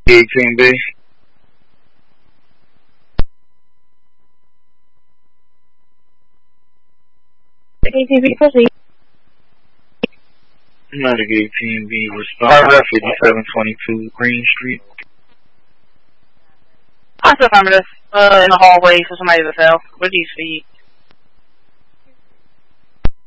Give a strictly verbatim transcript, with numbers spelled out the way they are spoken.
eighteen B. eighteen B, proceed. Medic eighteen B, respond at fifty-seven twenty-two Green Street. I'm still affirmative. Uh, in the hallway for somebody that fell. Where do you see?